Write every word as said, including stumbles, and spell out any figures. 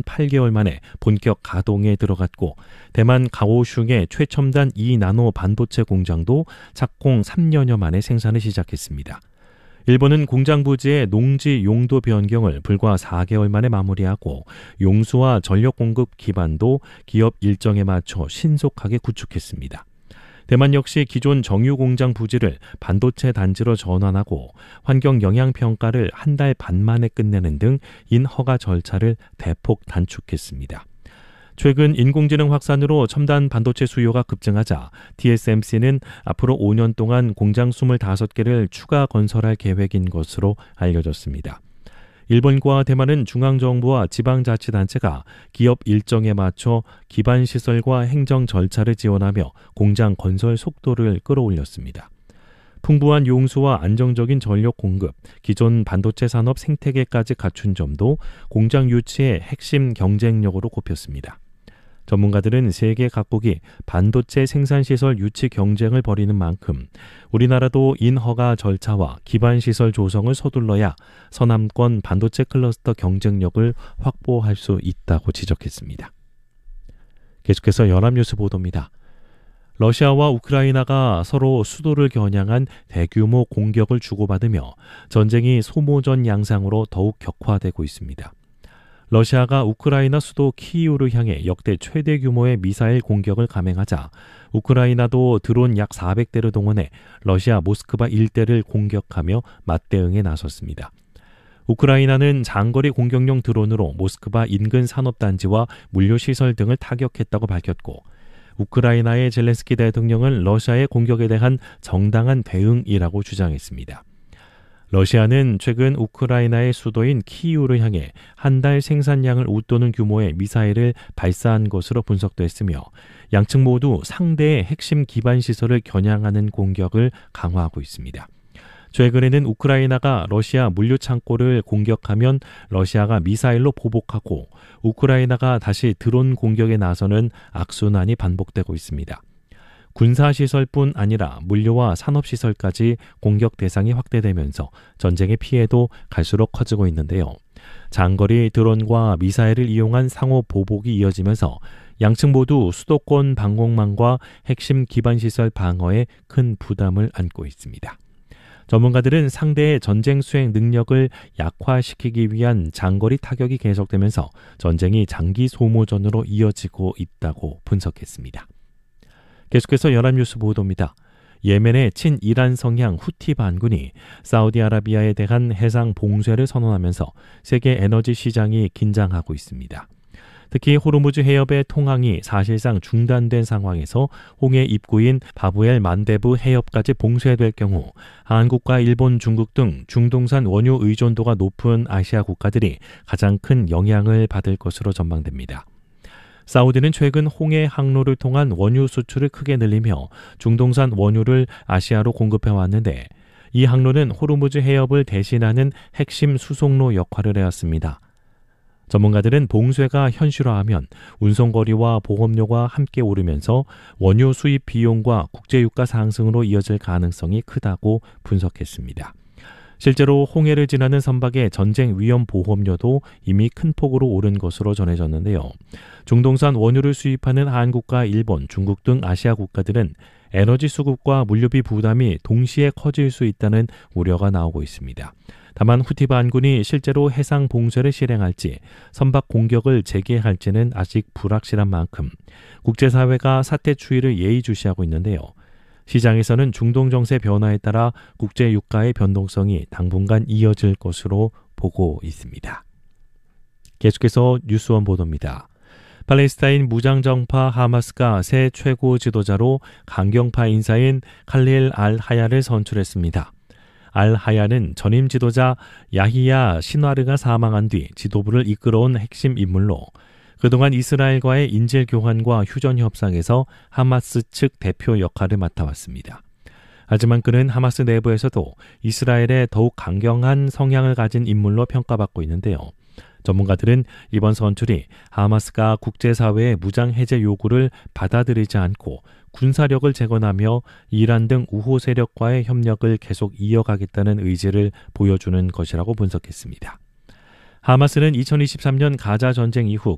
팔 개월 만에 본격 가동에 들어갔고 대만 가오슝의 최첨단 이 나노 반도체 공장도 착공 삼 년여 만에 생산을 시작했습니다. 일본은 공장 부지의 농지 용도 변경을 불과 사 개월 만에 마무리하고 용수와 전력 공급 기반도 기업 일정에 맞춰 신속하게 구축했습니다. 대만 역시 기존 정유 공장 부지를 반도체 단지로 전환하고 환경 영향 평가를 한 달 반 만에 끝내는 등 인허가 절차를 대폭 단축했습니다. 최근 인공지능 확산으로 첨단 반도체 수요가 급증하자 티에스엠씨는 앞으로 오 년 동안 공장 이십오 개를 추가 건설할 계획인 것으로 알려졌습니다. 일본과 대만은 중앙정부와 지방자치단체가 기업 일정에 맞춰 기반시설과 행정 절차를 지원하며 공장 건설 속도를 끌어올렸습니다. 풍부한 용수와 안정적인 전력 공급, 기존 반도체 산업 생태계까지 갖춘 점도 공장 유치의 핵심 경쟁력으로 꼽혔습니다. 전문가들은 세계 각국이 반도체 생산시설 유치 경쟁을 벌이는 만큼 우리나라도 인허가 절차와 기반시설 조성을 서둘러야 서남권 반도체 클러스터 경쟁력을 확보할 수 있다고 지적했습니다. 계속해서 연합뉴스 보도입니다. 러시아와 우크라이나가 서로 수도를 겨냥한 대규모 공격을 주고받으며 전쟁이 소모전 양상으로 더욱 격화되고 있습니다. 러시아가 우크라이나 수도 키이우를 향해 역대 최대 규모의 미사일 공격을 감행하자 우크라이나도 드론 약 사백 대를 동원해 러시아 모스크바 일대를 공격하며 맞대응에 나섰습니다. 우크라이나는 장거리 공격용 드론으로 모스크바 인근 산업단지와 물류시설 등을 타격했다고 밝혔고 우크라이나의 젤렌스키 대통령은 러시아의 공격에 대한 정당한 대응이라고 주장했습니다. 러시아는 최근 우크라이나의 수도인 키이우를 향해 한 달 생산량을 웃도는 규모의 미사일을 발사한 것으로 분석됐으며 양측 모두 상대의 핵심 기반 시설을 겨냥하는 공격을 강화하고 있습니다. 최근에는 우크라이나가 러시아 물류 창고를 공격하면 러시아가 미사일로 보복하고 우크라이나가 다시 드론 공격에 나서는 악순환이 반복되고 있습니다. 군사시설뿐 아니라 물류와 산업시설까지 공격 대상이 확대되면서 전쟁의 피해도 갈수록 커지고 있는데요. 장거리 드론과 미사일을 이용한 상호 보복이 이어지면서 양측 모두 수도권 방공망과 핵심 기반시설 방어에 큰 부담을 안고 있습니다. 전문가들은 상대의 전쟁 수행 능력을 약화시키기 위한 장거리 타격이 계속되면서 전쟁이 장기 소모전으로 이어지고 있다고 분석했습니다. 계속해서 연합뉴스 보도입니다. 예멘의 친이란 성향 후티 반군이 사우디아라비아에 대한 해상 봉쇄를 선언하면서 세계 에너지 시장이 긴장하고 있습니다. 특히 호르무즈 해협의 통항이 사실상 중단된 상황에서 홍해 입구인 바브엘 만데브 해협까지 봉쇄될 경우 한국과 일본, 중국 등 중동산 원유 의존도가 높은 아시아 국가들이 가장 큰 영향을 받을 것으로 전망됩니다. 사우디는 최근 홍해 항로를 통한 원유 수출을 크게 늘리며 중동산 원유를 아시아로 공급해 왔는데 이 항로는 호르무즈 해협을 대신하는 핵심 수송로 역할을 해왔습니다. 전문가들은 봉쇄가 현실화하면 운송거리와 보험료가 함께 오르면서 원유 수입 비용과 국제유가 상승으로 이어질 가능성이 크다고 분석했습니다. 실제로 홍해를 지나는 선박의 전쟁 위험 보험료도 이미 큰 폭으로 오른 것으로 전해졌는데요. 중동산 원유를 수입하는 한국과 일본, 중국 등 아시아 국가들은 에너지 수급과 물류비 부담이 동시에 커질 수 있다는 우려가 나오고 있습니다. 다만 후티 반군이 실제로 해상 봉쇄를 실행할지 선박 공격을 재개할지는 아직 불확실한 만큼 국제사회가 사태 추이를 예의주시하고 있는데요. 시장에서는 중동 정세 변화에 따라 국제 유가의 변동성이 당분간 이어질 것으로 보고 있습니다. 계속해서 뉴스원 보도입니다. 팔레스타인 무장정파 하마스가 새 최고 지도자로 강경파 인사인 칼릴 알 하야를 선출했습니다. 알 하야는 전임 지도자 야히야 시나르가 사망한 뒤 지도부를 이끌어온 핵심 인물로 그동안 이스라엘과의 인질 교환과 휴전 협상에서 하마스 측 대표 역할을 맡아왔습니다. 하지만 그는 하마스 내부에서도 이스라엘에 더욱 강경한 성향을 가진 인물로 평가받고 있는데요. 전문가들은 이번 선출이 하마스가 국제사회의 무장 해제 요구를 받아들이지 않고 군사력을 재건하며 이란 등 우호 세력과의 협력을 계속 이어가겠다는 의지를 보여주는 것이라고 분석했습니다. 하마스는 이천이십삼 년 가자 전쟁 이후